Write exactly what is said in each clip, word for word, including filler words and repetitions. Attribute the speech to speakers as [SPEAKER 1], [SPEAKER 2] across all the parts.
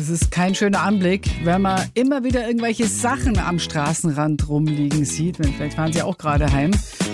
[SPEAKER 1] das ist kein schöner Anblick, wenn man immer wieder irgendwelche Sachen am Straßenrand rumliegen sieht. Vielleicht fahren Sie auch gerade heim,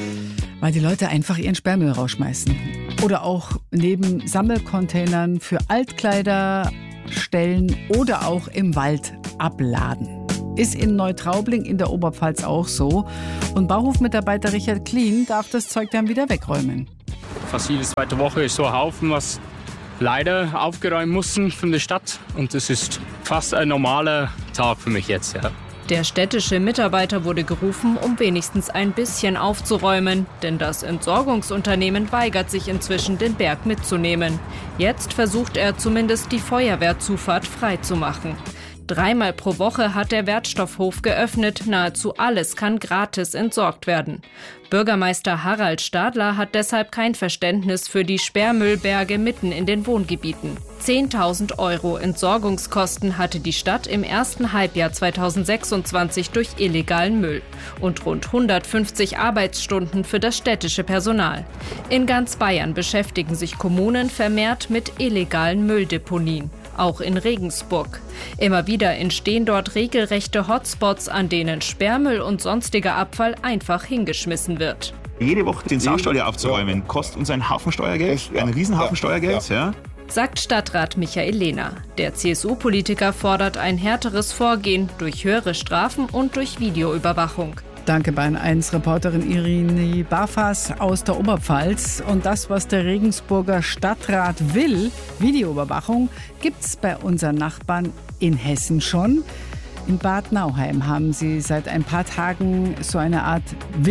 [SPEAKER 1] weil die Leute einfach ihren Sperrmüll rausschmeißen. Oder auch neben Sammelcontainern für Altkleider stellen oder auch im Wald abladen. Ist in Neutraubling in der Oberpfalz auch so. Und Bauhofmitarbeiter Richard Klien darf das Zeug dann wieder wegräumen.
[SPEAKER 2] Fast jede zweite Woche ist so ein Haufen, was leider aufgeräumt mussten von der Stadt. Und das ist fast ein normaler Tag für mich jetzt, ja.
[SPEAKER 3] Der städtische Mitarbeiter wurde gerufen, um wenigstens ein bisschen aufzuräumen. Denn das Entsorgungsunternehmen weigert sich inzwischen, den Berg mitzunehmen. Jetzt versucht er zumindest, die Feuerwehrzufahrt freizumachen. Dreimal pro Woche hat der Wertstoffhof geöffnet. Nahezu alles kann gratis entsorgt werden. Bürgermeister Harald Stadler hat deshalb kein Verständnis für die Sperrmüllberge mitten in den Wohngebieten. zehntausend Euro Entsorgungskosten hatte die Stadt im ersten Halbjahr zweitausendsechsundzwanzig durch illegalen Müll und rund hundertfünfzig Arbeitsstunden für das städtische Personal. In ganz Bayern beschäftigen sich Kommunen vermehrt mit illegalen Mülldeponien. Auch in Regensburg. Immer wieder entstehen dort regelrechte Hotspots, an denen Sperrmüll und sonstiger Abfall einfach hingeschmissen wird.
[SPEAKER 4] Jede Woche den Saustall hier aufzuräumen, kostet uns einen Haufen Steuergeld, einen Riesenhaufen Steuergeld. Ja.
[SPEAKER 3] Sagt Stadtrat Michael Lehner. Der C S U-Politiker fordert ein härteres Vorgehen durch höhere Strafen und durch Videoüberwachung.
[SPEAKER 1] Danke, Bayern eins Reporterin Irene Barfas aus der Oberpfalz. Und das, was der Regensburger Stadtrat will, Videoüberwachung, gibt's bei unseren Nachbarn in Hessen schon. In Bad Nauheim haben sie seit ein paar Tagen so eine Art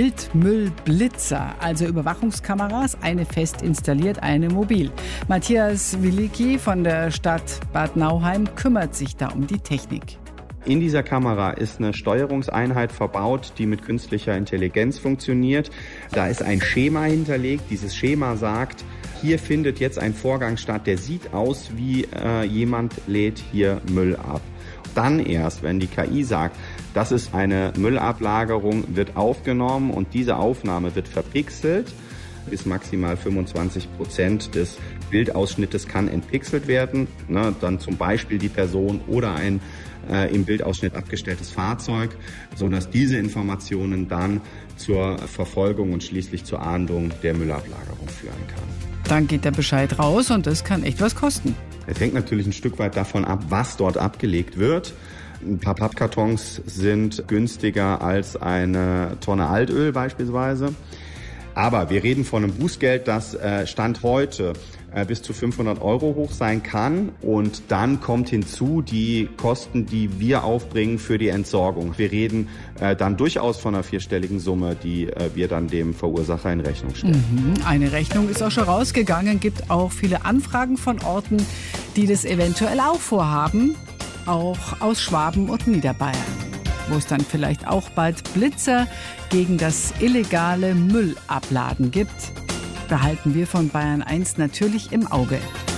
[SPEAKER 1] Wildmüllblitzer, also Überwachungskameras, eine fest installiert, eine mobil. Matthias Wilicki von der Stadt Bad Nauheim kümmert sich da um die Technik.
[SPEAKER 5] In dieser Kamera ist eine Steuerungseinheit verbaut, die mit künstlicher Intelligenz funktioniert. Da ist ein Schema hinterlegt. Dieses Schema sagt, hier findet jetzt ein Vorgang statt, der sieht aus wie äh, jemand lädt hier Müll ab. Dann erst, wenn die K I sagt, das ist eine Müllablagerung, wird aufgenommen und diese Aufnahme wird verpixelt. Bis maximal fünfundzwanzig Prozent des Bildausschnittes kann entpixelt werden. Ne, dann zum Beispiel die Person oder ein äh, im Bildausschnitt abgestelltes Fahrzeug, sodass diese Informationen dann zur Verfolgung und schließlich zur Ahndung der Müllablagerung führen kann.
[SPEAKER 1] Dann geht der Bescheid raus und das kann echt was kosten.
[SPEAKER 5] Es hängt natürlich ein Stück weit davon ab, was dort abgelegt wird. Ein paar Pappkartons sind günstiger als eine Tonne Altöl beispielsweise. Aber wir reden von einem Bußgeld, das äh, Stand heute äh, bis zu fünfhundert Euro hoch sein kann. Und dann kommt hinzu die Kosten, die wir aufbringen für die Entsorgung. Wir reden äh, dann durchaus von einer vierstelligen Summe, die äh, wir dann dem Verursacher in Rechnung stellen.
[SPEAKER 1] Mhm. Eine Rechnung ist auch schon rausgegangen. Gibt auch viele Anfragen von Orten, die das eventuell auch vorhaben. Auch aus Schwaben und Niederbayern, wo es dann vielleicht auch bald Blitzer gegen das illegale Müllabladen gibt, behalten wir von Bayern eins natürlich im Auge.